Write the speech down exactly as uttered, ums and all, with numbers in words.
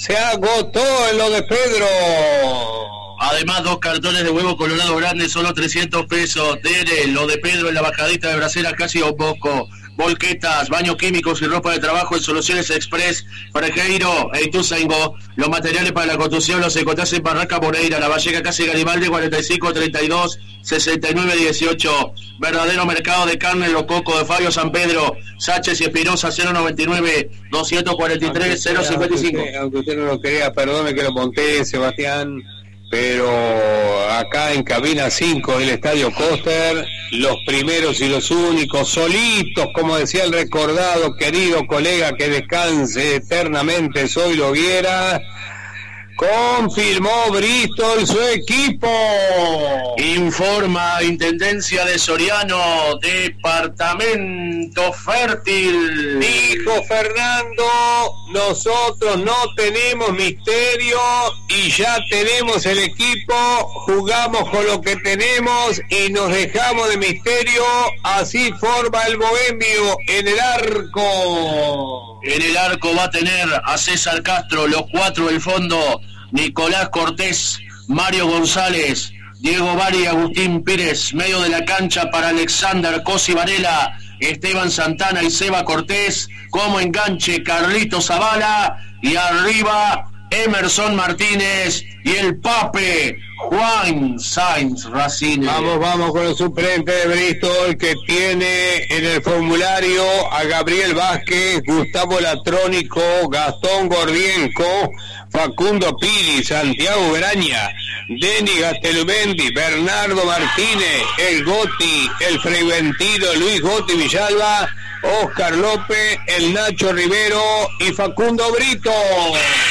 Se agotó en lo de Pedro. Además, dos cartones de huevo colorado grandes, solo trescientos pesos. Dere, lo de Pedro en la bajadita de Bracera, casi un poco. Volquetas, baños químicos y ropa de trabajo en Soluciones Express, Frajeiro e Ituzaingó. Los materiales para la construcción los encontrás en Barraca Moreira, La Valleca, casi Garibaldi, cuarenta y cinco treinta y dos sesenta y nueve dieciocho. Verdadero mercado de carne, Los Cocos de Fabio San Pedro, Sánchez y Espinosa, cero noventa y nueve doscientos cuarenta y tres cero cincuenta y cinco. Aunque usted, aunque usted no lo crea, perdone que lo monté, Sebastián, pero acá en cabina cinco del Estadio Coster, los primeros y los únicos, solitos, como decía el recordado querido colega que descanse eternamente, Soy Loguera, confirmó Bristol su equipo. Informa Intendencia de Soriano, departamento fértil. Dijo Fernando, nosotros no tenemos misterio y ya tenemos el equipo, jugamos con lo que tenemos y nos dejamos de misterio, así forma el bohemio en el arco. En el arco va a tener a César Castro, los cuatro del fondo, Nicolás Cortés, Mario González, Diego Bari y Agustín Pires. Medio de la cancha para Alexander Cosi Varela, Esteban Santana y Seba Cortés. Como enganche, Carlito Zavala. Y arriba, Emerson Martínez y el Pape, Juan Sainz Racine. Vamos, vamos con el suplente de Bristol, que tiene en el formulario a Gabriel Vázquez, Gustavo Latrónico, Gastón Gordienco, Facundo Piri, Santiago Graña, Denis Gastelumendi, Bernardo Martínez, el Goti, el Freiventino, Luis Goti Villalba, Oscar López, el Nacho Rivero y Facundo Brito.